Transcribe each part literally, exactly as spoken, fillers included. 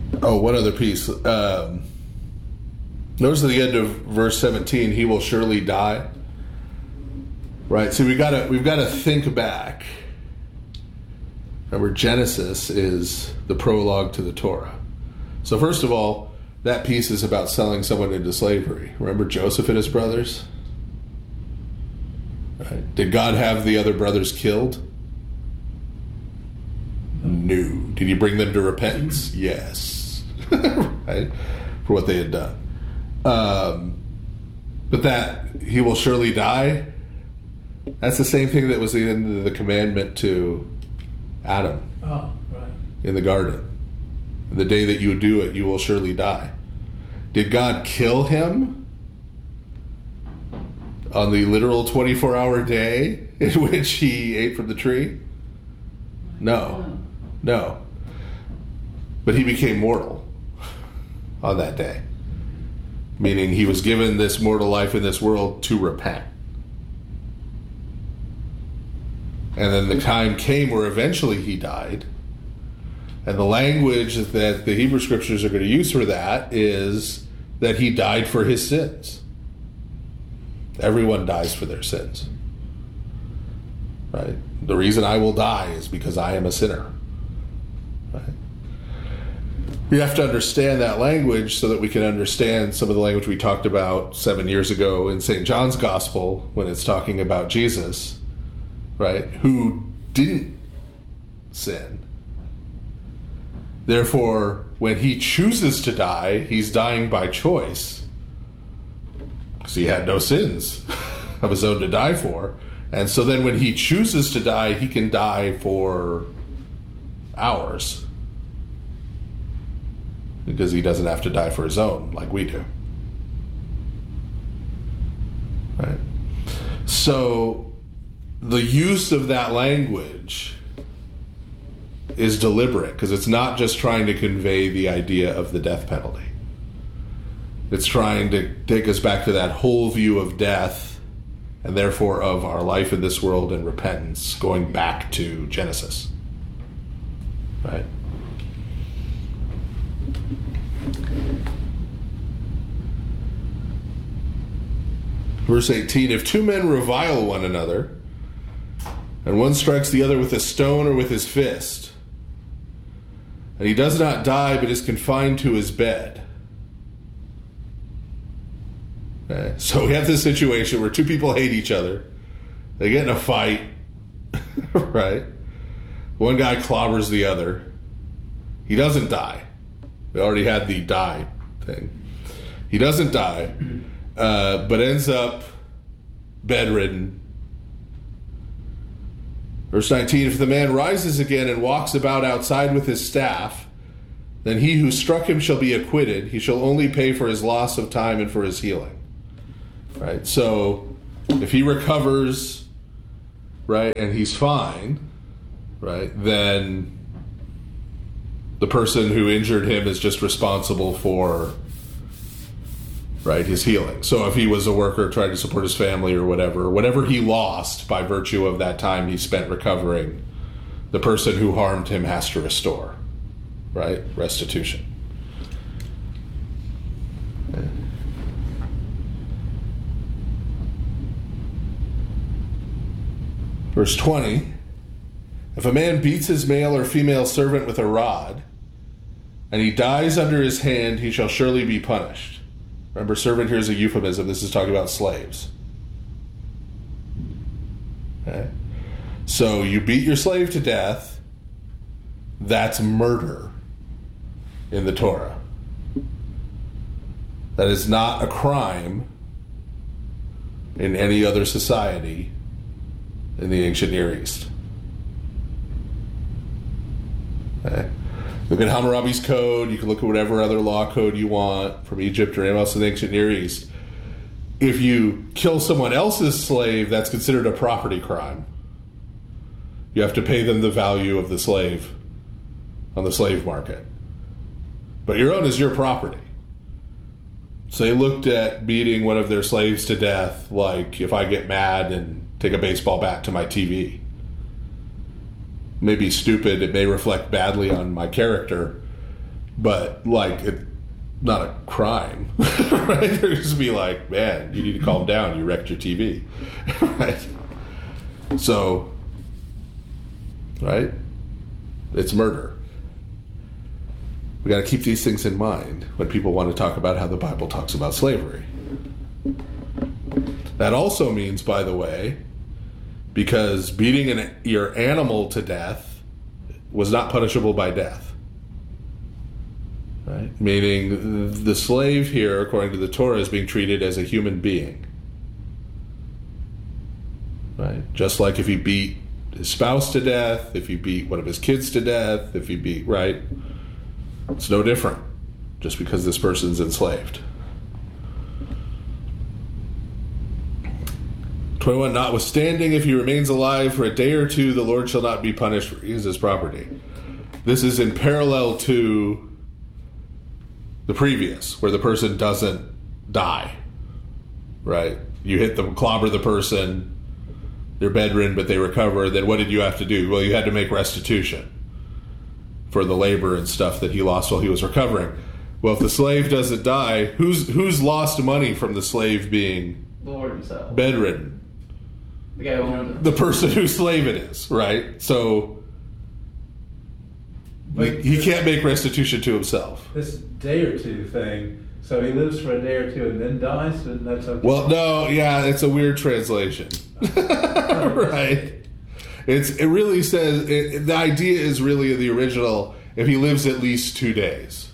Oh, one other piece. Um, notice at the end of verse seventeen, he will surely die. Right. So we gotta we've got to think back. Remember, Genesis is the prologue to the Torah. So first of all, that piece is about selling someone into slavery. Remember Joseph and his brothers? Right. Did God have the other brothers killed? No. Did he bring them to repentance? Yes. Right? For what they had done. Um, but that he will surely die, that's the same thing that was in the commandment to Adam oh, right. in the garden. The day that you do it, you will surely die. Did God kill him on the literal twenty-four hour day in which he ate from the tree? No. No. But he became mortal on that day. Meaning he was given this mortal life in this world to repent. And then the time came where eventually he died. And the language that the Hebrew scriptures are going to use for that is that he died for his sins. Everyone dies for their sins. Right? The reason I will die is because I am a sinner. Right? We have to understand that language so that we can understand some of the language we talked about seven years ago in Saint John's Gospel when it's talking about Jesus, right, who didn't sin. Therefore, when he chooses to die, he's dying by choice. Because he had no sins of his own to die for. And so then when he chooses to die, he can die for ours. Because he doesn't have to die for his own like we do. Right? So the use of that language is deliberate because it's not just trying to convey the idea of the death penalty. It's trying to take us back to that whole view of death and therefore of our life in this world and repentance, going back to Genesis. Right? Verse eighteen, if two men revile one another, and one strikes the other with a stone or with his fist, and he does not die but is confined to his bed. Okay. So we have this situation where two people hate each other. They get in a fight, right? One guy clobbers the other. He doesn't die. We already had the die thing. He doesn't die, uh, but ends up bedridden. Verse nineteen, if the man rises again and walks about outside with his staff, then he who struck him shall be acquitted. He shall only pay for his loss of time and for his healing. Right? So if he recovers, right, and he's fine, right, then the person who injured him is just responsible for, right, his healing. So if he was a worker trying to support his family or whatever, whatever he lost by virtue of that time he spent recovering, the person who harmed him has to restore, right? Restitution. Okay. Verse twenty, if a man beats his male or female servant with a rod, and he dies under his hand, he shall surely be punished. Remember, servant here is a euphemism. This is talking about slaves. Okay? So you beat your slave to death, that's murder in the Torah. That is not a crime in any other society in the ancient Near East. Okay? Look at Hammurabi's code. You can look at whatever other law code you want from Egypt or anywhere else in the ancient Near East. If you kill someone else's slave, that's considered a property crime. You have to pay them the value of the slave on the slave market. But your own is your property. So they looked at beating one of their slaves to death like if I get mad and take a baseball bat to my T V. May be stupid, it may reflect badly on my character, but like it, not a crime, right? They're just be like, man, you need to calm down. You wrecked your T V, right? So, right? It's murder. We got to keep these things in mind when people want to talk about how the Bible talks about slavery. That also means, by the way, because beating an, your animal to death was not punishable by death. Right? Meaning the slave here, according to the Torah, is being treated as a human being. Right? Just like if he beat his spouse to death, if he beat one of his kids to death, if he beat, right? It's no different just because this person's enslaved. twenty-one, notwithstanding, if he remains alive for a day or two, the Lord shall not be punished, for he is his property. This is in parallel to the previous, where the person doesn't die, right? You hit them, clobber the person, they're bedridden, but they recover. Then what did you have to do? Well, you had to make restitution for the labor and stuff that he lost while he was recovering. Well, if the slave doesn't die, who's who's lost money from the slave being the Lord himself, bedridden? The guy who owned it. The person whose slave it is, right? So But he can't make restitution to himself. This day or two thing, so he lives for a day or two and then dies, and that's okay. Well, no, yeah, it's a weird translation, right? It's it really says it, the idea is really the original. If he lives at least two days,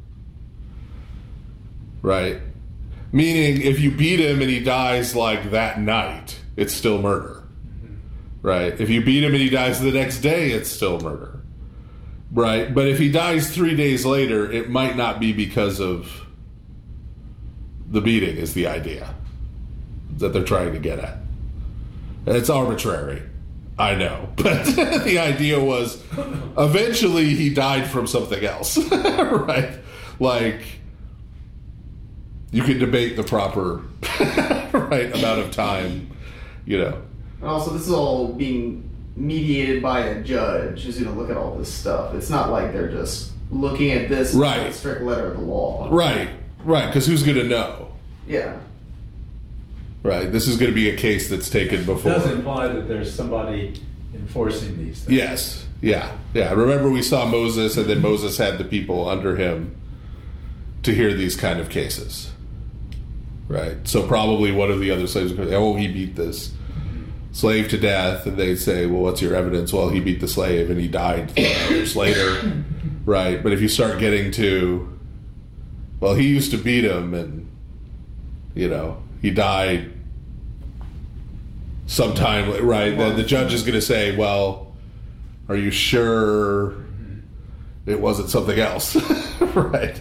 right? Meaning, if you beat him and he dies like that night, it's still murder, right? If you beat him and he dies the next day, it's still murder, right? But if he dies three days later, it might not be because of the beating. Is the idea that they're trying to get at? And it's arbitrary, I know, but the idea was eventually he died from something else, right? Like, you can debate the proper right amount of time, you know. And also, this is all being mediated by a judge who's going to look at all this stuff. It's not like they're just looking at this Right. in the strict letter of the law. Right, right, because who's going to know? Yeah. Right, this is going to be a case that's taken It before. does imply that there's somebody enforcing these things. Yes, yeah, yeah. Remember we saw Moses, and then Moses had the people under him to hear these kind of cases. Right, so probably one of the other slaves would go, oh, he beat this slave to death, and they'd say, well, what's your evidence? Well, he beat the slave and he died three hours later. Right, but if you start getting to, well, he used to beat him and, you know, he died sometime, right, then the judge is going to say, well, are you sure it wasn't something else? Right.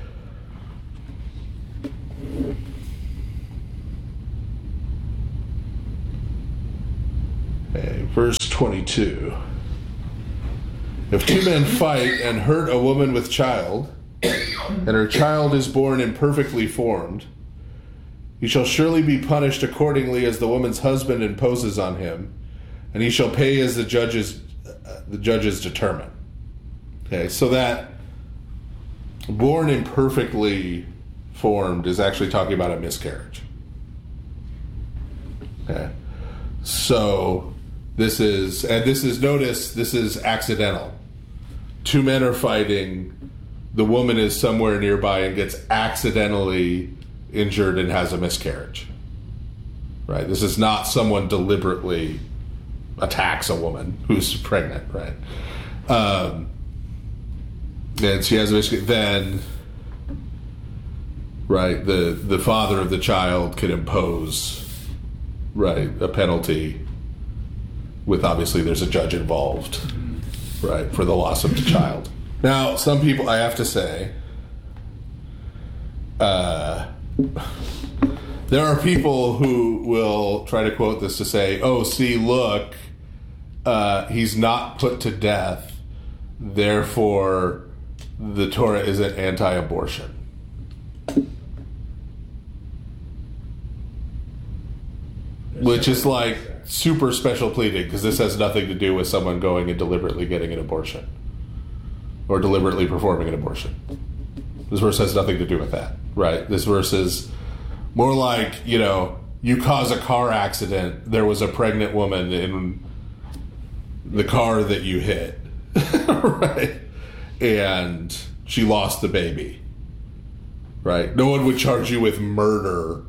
Okay, verse twenty-two. If two men fight and hurt a woman with child, and her child is born imperfectly formed, he shall surely be punished accordingly as the woman's husband imposes on him, and he shall pay as the judges uh, the judges determine. Okay, so that born imperfectly formed is actually talking about a miscarriage. Okay, so this is, and this is, notice, this is accidental. Two men are fighting, the woman is somewhere nearby and gets accidentally injured and has a miscarriage. Right? This is not someone deliberately attacks a woman who's pregnant, right? Um, and she has a miscarriage, then, right, the, the father of the child can impose, right, a penalty with, obviously there's a judge involved, right, for the loss of the child. Now, some people, I have to say, uh, there are people who will try to quote this to say, oh, see, look, uh, he's not put to death, therefore the Torah isn't anti-abortion. Which is like super special pleading, because this has nothing to do with someone going and deliberately getting an abortion. or deliberately performing an abortion. This verse has nothing to do with that, right? This verse is more like, you know, you cause a car accident, there was a pregnant woman in the car that you hit, right? And she lost the baby, right? No one would charge you with murder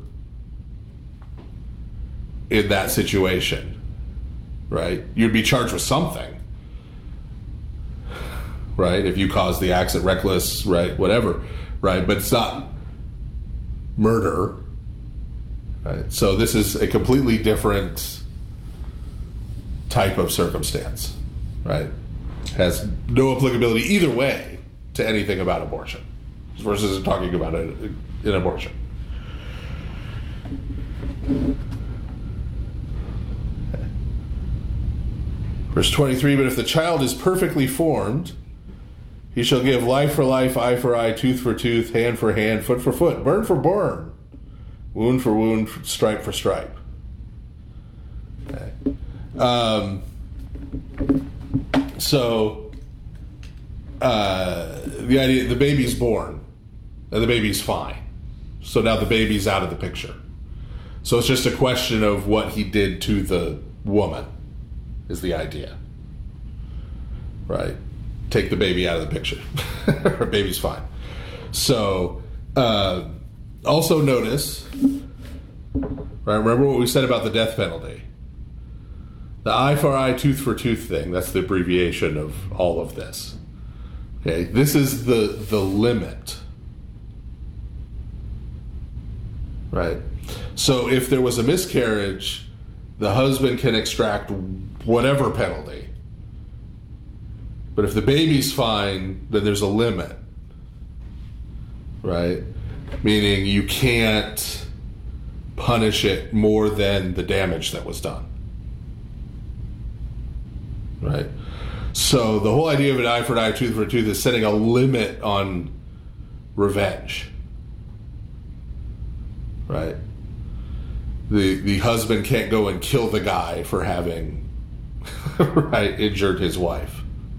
in that situation, right? You'd be charged with something, right? If you caused the accident, reckless, right? Whatever, right? But it's not murder, right? So this is a completely different type of circumstance, right? Has no applicability either way to anything about abortion. This verse isn't talking about a, an abortion. Verse twenty-three, but if the child is perfectly formed, he shall give life for life, eye for eye, tooth for tooth, hand for hand, foot for foot, burn for burn, wound for wound, stripe for stripe. Okay. Um, so, uh, the idea, the baby's born, and the baby's fine. So now the baby's out of the picture. So it's just a question of what he did to the woman, is the idea. Right? Take the baby out of the picture. Her baby's fine. So, uh, also notice, right, remember what we said about the death penalty. The eye for eye, tooth for tooth thing, that's the abbreviation of all of this. Okay, this is the, the limit. Right? So if there was a miscarriage, the husband can extract whatever penalty. But if the baby's fine, then there's a limit. Right? Meaning you can't punish it more than the damage that was done. Right? So the whole idea of an eye for an eye, tooth for a tooth is setting a limit on revenge. Right? The the husband can't go and kill the guy for having right injured his wife.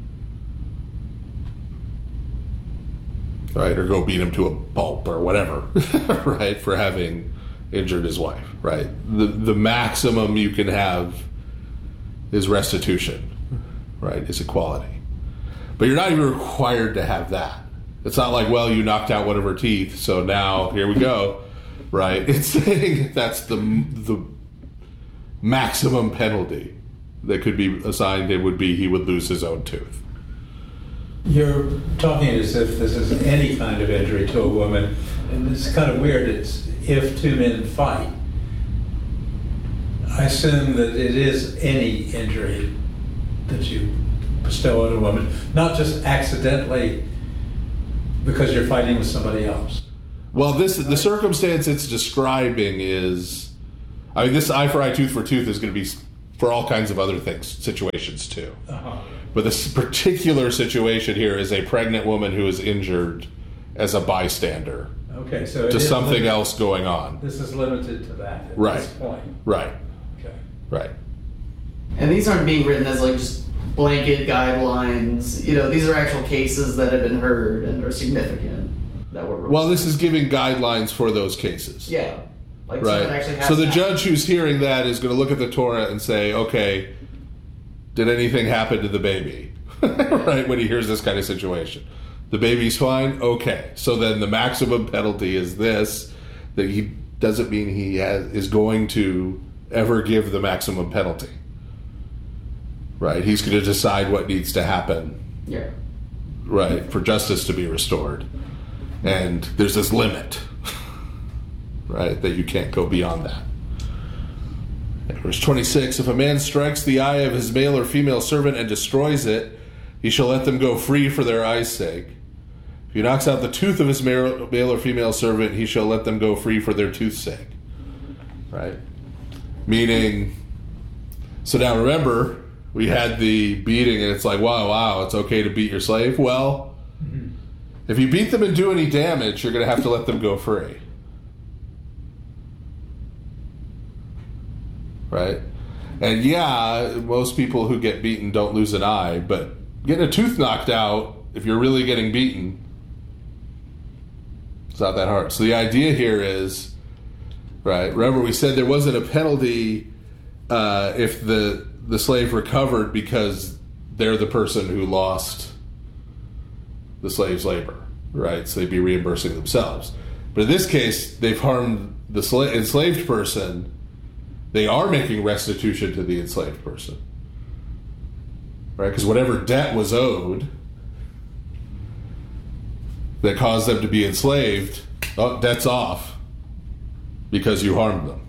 Right? Or go beat him to a pulp or whatever, right? For having injured his wife, right? The the maximum you can have is restitution. Right, is equality. But you're not even required to have that. It's not like, well, you knocked out one of her teeth, so now here we go. Right? It's saying that's the the maximum penalty that could be assigned. It would be he would lose his own tooth. You're talking as if this is any kind of injury to a woman, and it's kind of weird. It's if two men fight. I assume that it is any injury that you bestow on a woman, not just accidentally because you're fighting with somebody else. Well, this the circumstance it's describing is, I mean, this eye for eye, tooth for tooth is going to be for all kinds of other things, situations too. Uh-huh. But this particular situation here is a pregnant woman who is injured as a bystander Okay, so it to is something limited- else going on. This is limited to that at Right. this point. Right, Okay. right. And these aren't being written as like just blanket guidelines. You know, these are actual cases that have been heard and are significant that were. Well, this is giving guidelines for those cases. yeah, like someone actually Right. has So the to- judge who's hearing that is going to look at the Torah and say, okay, did anything happen to the baby? Right, when he hears this kind of situation. The baby's fine? Okay. So then the maximum penalty is this, that he doesn't mean he has, is going to ever give the maximum penalty. Right? He's going to decide what needs to happen, Yeah. right, for justice to be restored. And there's this limit, right, that you can't go beyond that. Verse twenty-six, if a man strikes the eye of his male or female servant and destroys it, he shall let them go free for their eye's sake. If he knocks out the tooth of his male male or female servant, he shall let them go free for their tooth's sake. Right? Meaning, so now remember, we had the beating and it's like, wow, wow, it's okay to beat your slave. Well, mm-hmm. if you beat them and do any damage, you're going to have to let them go free. Right? And yeah, most people who get beaten don't lose an eye, but getting a tooth knocked out if you're really getting beaten, it's not that hard. So the idea here is, right, remember we said there wasn't a penalty uh, if the the slave recovered because they're the person who lost the slave's labor, right? So they'd be reimbursing themselves. But in this case, they've harmed the sla- enslaved person. They are making restitution to the enslaved person, right? Because whatever debt was owed that caused them to be enslaved, oh, debt's off because you harmed them,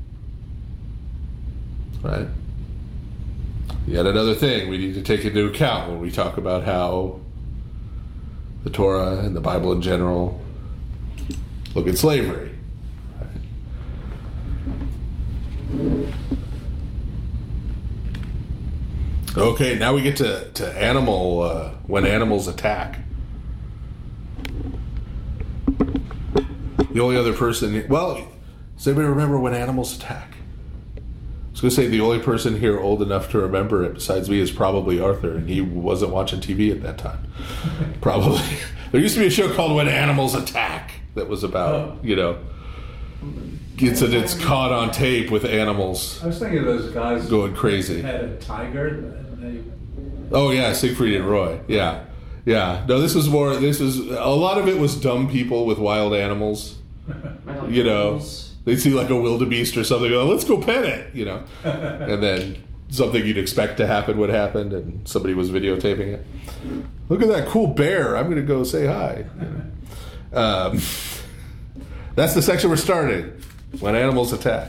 right? Yet another thing we need to take into account when we talk about how the Torah and the Bible in general look at slavery. Right? Okay, now we get to, to animal, uh, when animals attack. The only other person, well, does anybody remember when animals attack? I was going to say the only person here old enough to remember it besides me is probably Arthur, and he wasn't watching T V at that time. Probably. There used to be a show called When Animals Attack that was about, Oh. you know, incidents caught on tape with animals I was thinking of those guys going crazy. who had a tiger. And they, Oh yeah, Siegfried and Roy. Yeah, yeah. No, this was more. This was a lot of it was dumb people with wild animals. You know, they'd see like a wildebeest or something. Go, let's go pet it. You know, and then something you'd expect to happen would happen, and somebody was videotaping it. Look at that cool bear! I'm going to go say hi. You know? um, that's the section we're starting. When animals attack.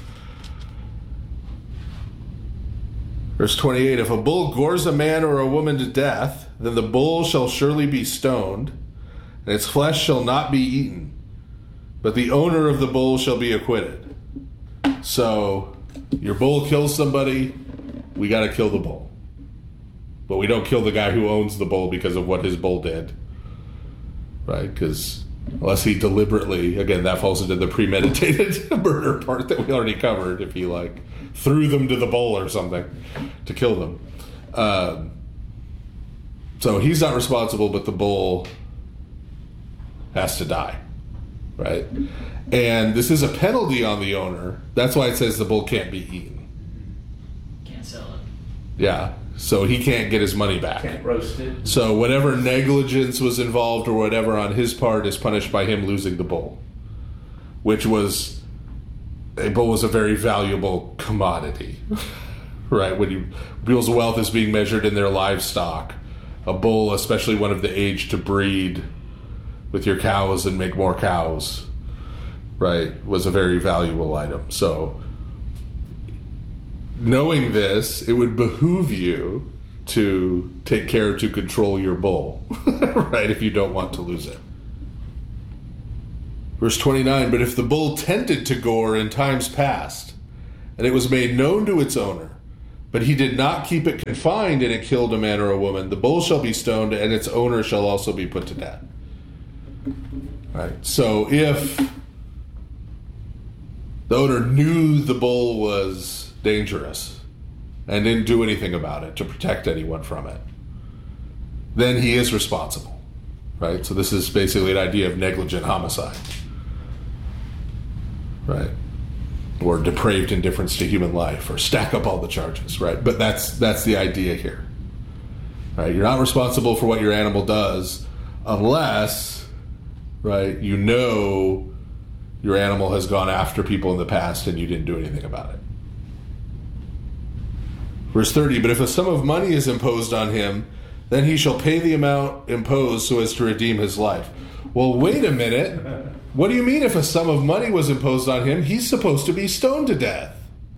Verse twenty-eight, if a bull gores a man or a woman to death, then the bull shall surely be stoned, and its flesh shall not be eaten, but the owner of the bull shall be acquitted. So, your bull kills somebody, we got to kill the bull. But we don't kill the guy who owns the bull because of what his bull did. Right? Because unless he deliberately, again, that falls into the premeditated murder part that we already covered, if he like threw them to the bull or something to kill them. Um, so he's not responsible, but the bull has to die, right? And this is a penalty on the owner. That's why it says the bull can't be eaten. Can't sell it. Yeah, so he can't get his money back. can't roast it. So whatever negligence was involved or whatever on his part is punished by him losing the bull, which was a bull was a very valuable commodity, right? When you people's wealth is being measured in their livestock, a bull, especially one of the age to breed with your cows and make more cows, right, was a very valuable item. So knowing this, it would behoove you to take care to control your bull, right, if you don't want to lose it. Verse twenty-nine, but if the bull tended to gore in times past, and it was made known to its owner, but he did not keep it confined and it killed a man or a woman, the bull shall be stoned and its owner shall also be put to death. Right. So if the owner knew the bull was dangerous and didn't do anything about it to protect anyone from it, then he is responsible, right? So this is basically an idea of negligent homicide, right? Or depraved indifference to human life, or stack up all the charges, right? But that's that's the idea here, right? You're not responsible for what your animal does unless, right, you know your animal has gone after people in the past and you didn't do anything about it. Verse thirty, but if a sum of money is imposed on him, then he shall pay the amount imposed so as to redeem his life. Well, wait a minute. What do you mean if a sum of money was imposed on him? He's supposed to be stoned to death.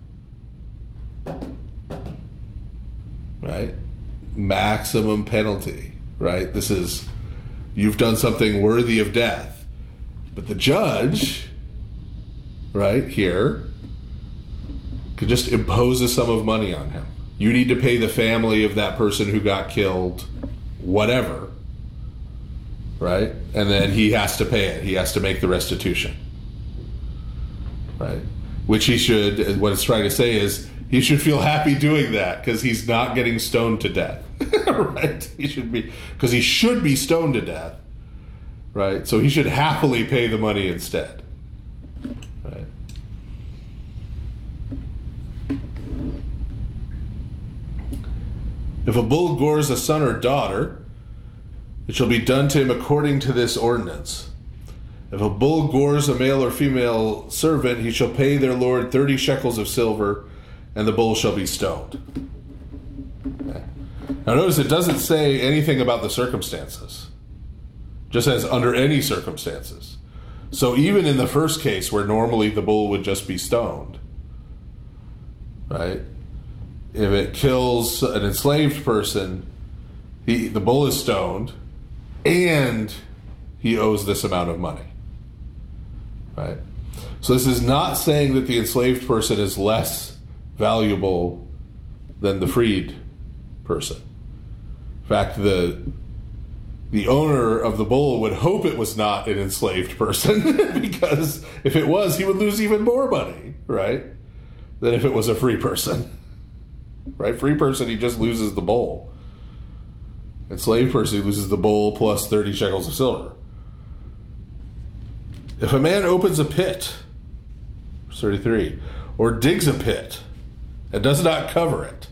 Right? Maximum penalty, right? This is, you've done something worthy of death. But the judge, right, here, could just impose a sum of money on him. You need to pay the family of that person who got killed, whatever, right? And then he has to pay it. He has to make the restitution, right? Which he should, what it's trying to say is, he should feel happy doing that because he's not getting stoned to death, right? He should be, because he should be stoned to death, right? So he should happily pay the money instead, right? If a bull gores a son or daughter, it shall be done to him according to this ordinance. If a bull gores a male or female servant, he shall pay their lord thirty shekels of silver, and the bull shall be stoned. Okay. Now notice it doesn't say anything about the circumstances. It just says under any circumstances. So even in the first case where normally the bull would just be stoned, right? If it kills an enslaved person, he, the bull is stoned, and he owes this amount of money. Right? So this is not saying that the enslaved person is less valuable than the freed person. In fact, the the owner of the bull would hope it was not an enslaved person, because if it was, he would lose even more money, right? Than if it was a free person. Right? Free person, he just loses the bull. Enslaved person, he loses the bull plus thirty shekels of silver. If a man opens a pit, verse thirty-three, or digs a pit and does not cover it,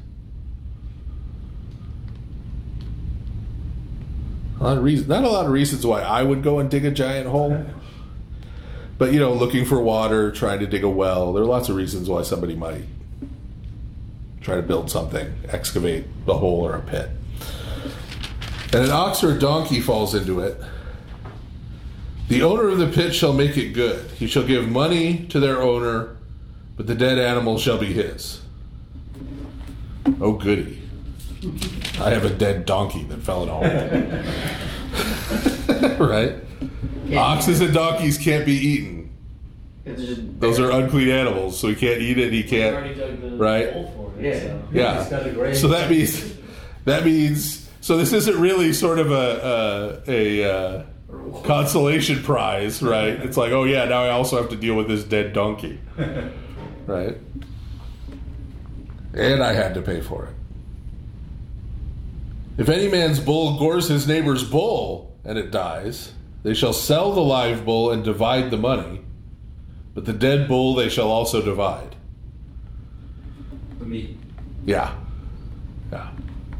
a lot of reasons, not a lot of reasons why I would go and dig a giant hole, but, you know, looking for water, trying to dig a well, there are lots of reasons why somebody might try to build something, excavate the hole or a pit. And an ox or a donkey falls into it, the owner of the pit shall make it good. He shall give money to their owner, but the dead animal shall be his. Oh, goody. I have a dead donkey that fell in a hole. Right? Yeah. Oxes and donkeys can't be eaten. Those are unclean animals, so he can't eat it, he can't. already dug the right? hole for it, Yeah. so. Yeah. He's got a great- So that means, that means, so this isn't really sort of a, a, a uh, consolation prize, right? It's like, oh yeah, now I also have to deal with this dead donkey, right? And I had to pay for it. If any man's bull gores his neighbor's bull and it dies, they shall sell the live bull and divide the money, but the dead bull they shall also divide. The meat. Yeah. Yeah.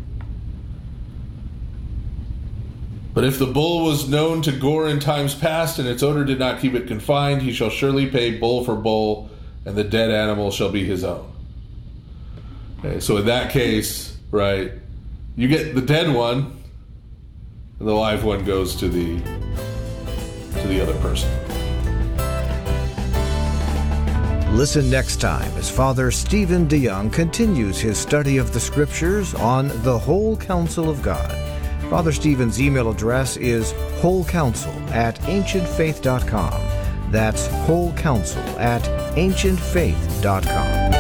But if the bull was known to gore in times past, and its owner did not keep it confined, he shall surely pay bull for bull, and the dead animal shall be his own. Okay, so in that case, right, you get the dead one, and the live one goes to the to the other person. Listen next time as Father Stephen DeYoung continues his study of the Scriptures on the whole counsel of God. Father Stephen's email address is wholecounsel at ancient faith dot com. That's wholecounsel at ancient faith dot com.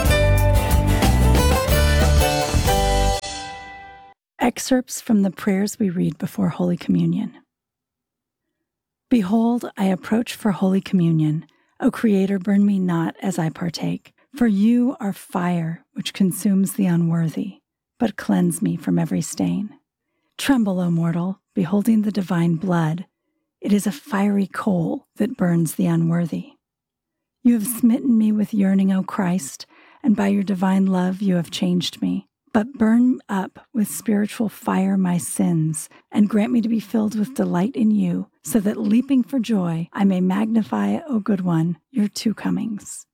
Excerpts from the prayers we read before Holy Communion. Behold, I approach for Holy Communion. O Creator, burn me not as I partake. For you are fire which consumes the unworthy, but cleanse me from every stain. Tremble, O mortal, beholding the divine blood. It is a fiery coal that burns the unworthy. You have smitten me with yearning, O Christ, and by your divine love you have changed me. But burn up with spiritual fire my sins, and grant me to be filled with delight in you, so that leaping for joy I may magnify, O Good One, your two comings.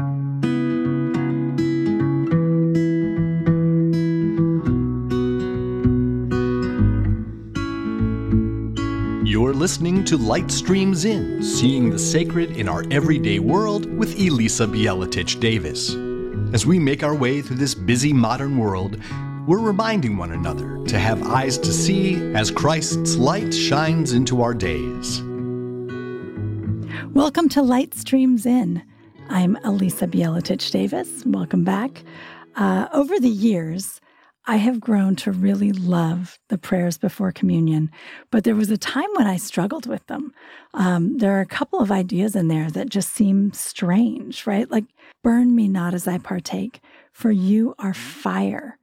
You're listening to Light Streams In, seeing the sacred in our everyday world with Elisa Bielatich Davis. As we make our way through this busy modern world, we're reminding one another to have eyes to see as Christ's light shines into our days. Welcome to Light Streams In. I'm Elisa Bielatich Davis. Welcome back. Uh, over the years, I have grown to really love the prayers before communion, but there was a time when I struggled with them. Um, there are a couple of ideas in there that just seem strange, right? Like, burn me not as I partake, for you are fire,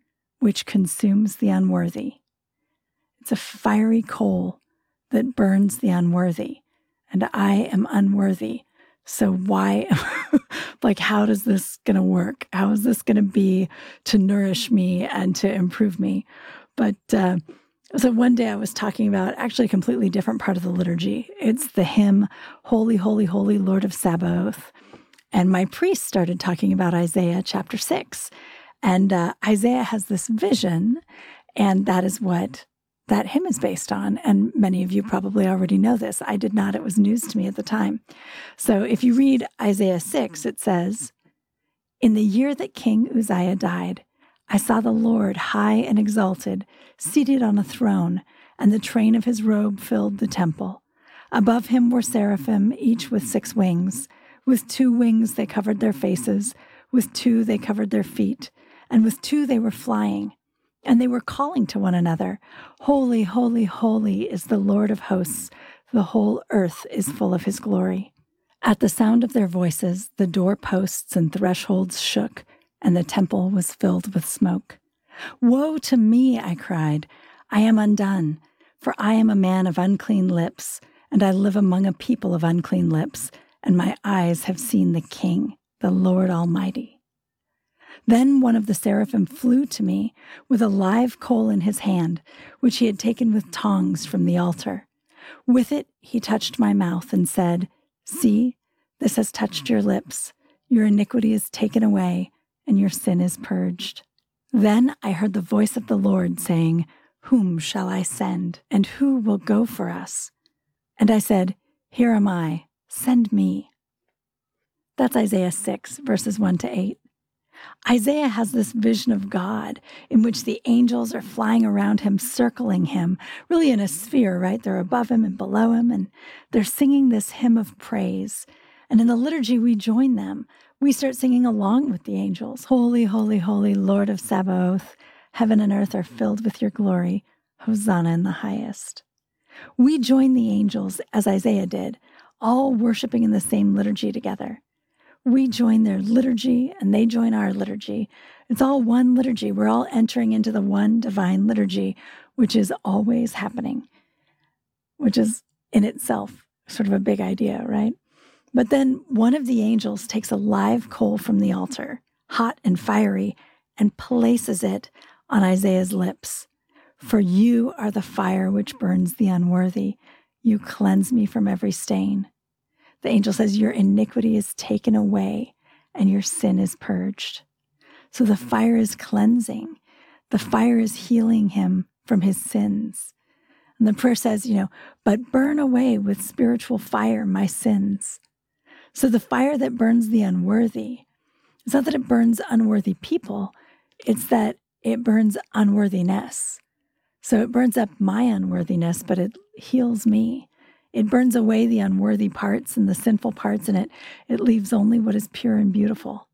which consumes the unworthy. It's a fiery coal that burns the unworthy. And I am unworthy. So why, like, how does this going to work? How is this going to be to nourish me and to improve me? But uh, so one day I was talking about actually a completely different part of the liturgy. It's the hymn, Holy, Holy, Holy, Lord of Sabaoth. And my priest started talking about Isaiah chapter six. And uh, Isaiah has this vision, and that is what that hymn is based on. And many of you probably already know this. I did not. It was news to me at the time. So if you read Isaiah six, it says, "In the year that King Uzziah died, I saw the Lord high and exalted, seated on a throne, and the train of his robe filled the temple. Above him were seraphim, each with six wings. With two wings they covered their faces, with two they covered their feet, and with two they were flying. And they were calling to one another, Holy, holy, holy is the Lord of hosts. The whole earth is full of his glory. At the sound of their voices, the doorposts and thresholds shook, and the temple was filled with smoke. Woe to me, I cried. I am undone, for I am a man of unclean lips, and I live among a people of unclean lips, and my eyes have seen the King, the Lord Almighty. Then one of the seraphim flew to me with a live coal in his hand, which he had taken with tongs from the altar. With it he touched my mouth and said, See, this has touched your lips. Your iniquity is taken away, and your sin is purged. Then I heard the voice of the Lord saying, Whom shall I send, and who will go for us? And I said, Here am I, send me. That's Isaiah six, verses one to eight. Isaiah has this vision of God in which the angels are flying around him, circling him, really in a sphere, right? They're above him and below him, and they're singing this hymn of praise. And in the liturgy, we join them. We start singing along with the angels. Holy, holy, holy, Lord of Sabaoth. Heaven and earth are filled with your glory. Hosanna in the highest. We join the angels, as Isaiah did, all worshiping in the same liturgy together. We join their liturgy, and they join our liturgy. It's all one liturgy. We're all entering into the one divine liturgy, which is always happening, which is in itself sort of a big idea, right? But then one of the angels takes a live coal from the altar, hot and fiery, and places it on Isaiah's lips. For you are the fire which burns the unworthy. You cleanse me from every stain. The angel says, your iniquity is taken away and your sin is purged. So the fire is cleansing. The fire is healing him from his sins. And the prayer says, you know, but burn away with spiritual fire my sins. So the fire that burns the unworthy, it's not that it burns unworthy people, it's that it burns unworthiness. So it burns up my unworthiness, but it heals me. It burns away the unworthy parts and the sinful parts, and it, it leaves only what is pure and beautiful.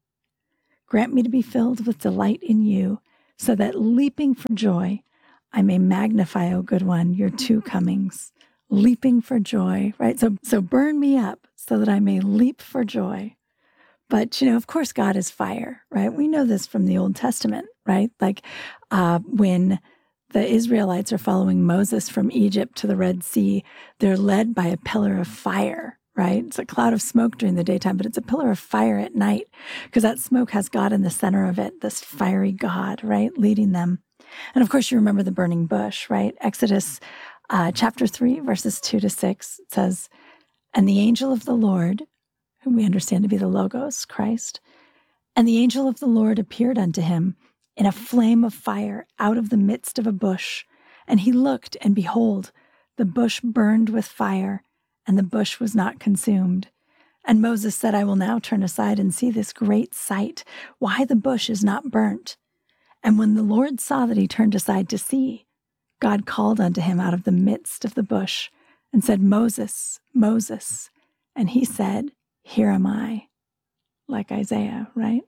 Grant me to be filled with delight in you, so that leaping for joy, I may magnify, O good one, your two comings. Leaping for joy, right? So, so burn me up so that I may leap for joy. But, you know, of course, God is fire, right? We know this from the Old Testament, right? Like uh, when the Israelites are following Moses from Egypt to the Red Sea, they're led by a pillar of fire, right? It's a cloud of smoke during the daytime, but it's a pillar of fire at night because that smoke has God in the center of it, this fiery God, right, leading them. And of course, you remember the burning bush, right? Exodus uh, chapter three, verses two to six, it says, and the angel of the Lord, whom we understand to be the Logos, Christ, and the angel of the Lord appeared unto him in a flame of fire out of the midst of a bush. And he looked, and behold, the bush burned with fire, and the bush was not consumed. And Moses said, I will now turn aside and see this great sight, why the bush is not burnt. And when the Lord saw that he turned aside to see, God called unto him out of the midst of the bush and said, Moses, Moses. And he said, Here am I. Like Isaiah, right?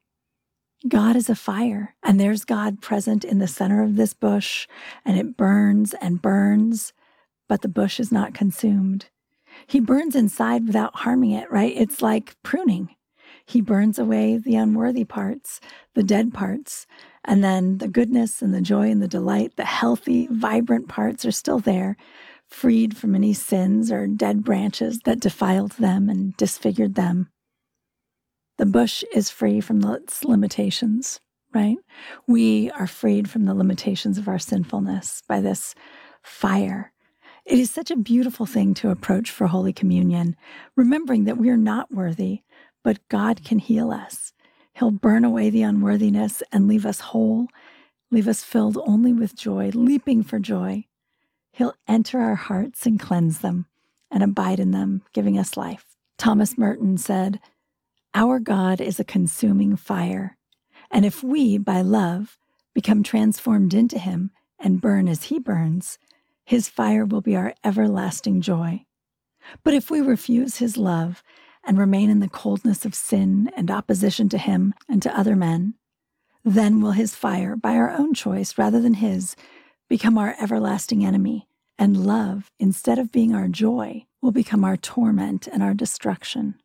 God is a fire, and there's God present in the center of this bush, and it burns and burns, but the bush is not consumed. He burns inside without harming it, right? It's like pruning. He burns away the unworthy parts, the dead parts, And then the goodness and the joy and the delight, the healthy, vibrant parts are still there, freed from any sins or dead branches that defiled them and disfigured them. The bush is free from its limitations, right? We are freed from the limitations of our sinfulness by this fire. It is such a beautiful thing to approach for Holy Communion, remembering that we are not worthy, but God can heal us. He'll burn away the unworthiness and leave us whole, leave us filled only with joy, leaping for joy. He'll enter our hearts and cleanse them and abide in them, giving us life. Thomas Merton said, "Our God is a consuming fire, and if we, by love, become transformed into him and burn as he burns, his fire will be our everlasting joy. But if we refuse his love and remain in the coldness of sin and opposition to him and to other men, then will his fire, by our own choice rather than his, become our everlasting enemy, and love, instead of being our joy, will become our torment and our destruction."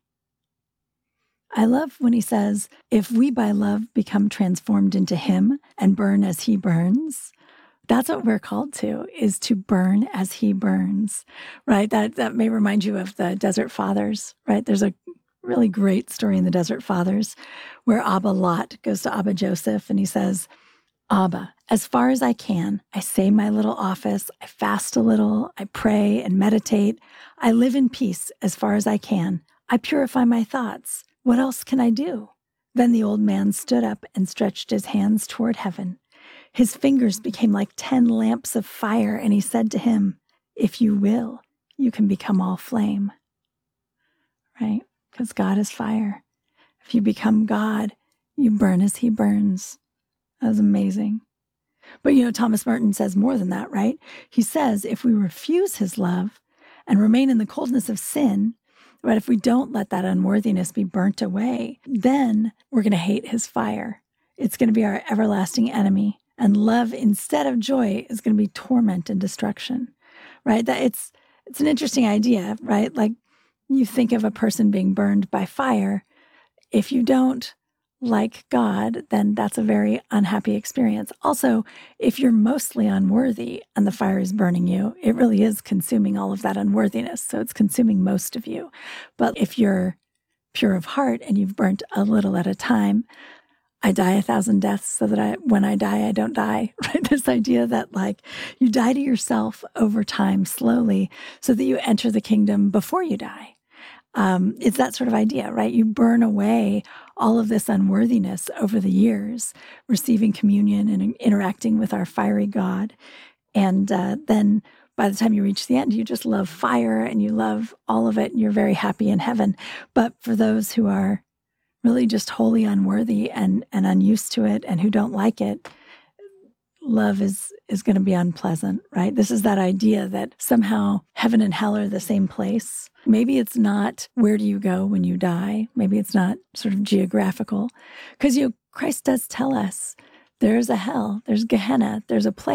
I love when he says, if we by love become transformed into him and burn as he burns, that's what we're called to, is to burn as he burns, right? That that may remind you of the Desert Fathers, right? There's a really great story in the Desert Fathers where Abba Lot goes to Abba Joseph and he says, "Abba, as far as I can, I say my little office, I fast a little, I pray and meditate, I live in peace as far as I can, I purify my thoughts. What else can I do?" Then the old man stood up and stretched his hands toward heaven. His fingers became like ten lamps of fire, and he said to him, "If you will, you can become all flame." Right? Because God is fire. If you become God, you burn as he burns. That was amazing. But you know, Thomas Merton says more than that, right? He says if we refuse his love and remain in the coldness of sin, right, if we don't let that unworthiness be burnt away, then we're going to hate his fire. It's going to be our everlasting enemy. And love, instead of joy, is going to be torment and destruction, right? That it's it's an interesting idea, right? Like you think of a person being burned by fire. If you don't like God, then that's a very unhappy experience. Also, if you're mostly unworthy and the fire is burning you, it really is consuming all of that unworthiness. So it's consuming most of you. But if you're pure of heart and you've burnt a little at a time, I die a thousand deaths so that I, when I die, I don't die, right? This idea that like you die to yourself over time slowly so that you enter the kingdom before you die. Um, it's that sort of idea, right? You burn away all of this unworthiness over the years, receiving communion and interacting with our fiery God. And uh, then by the time you reach the end, you just love fire and you love all of it and you're very happy in heaven. But for those who are really just wholly unworthy and, and unused to it and who don't like it, love is, is going to be unpleasant, right? This is that idea that somehow heaven and hell are the same place. Maybe it's not where do you go when you die. Maybe it's not sort of geographical. Because, you know, Christ does tell us there's a hell, there's Gehenna, there's a place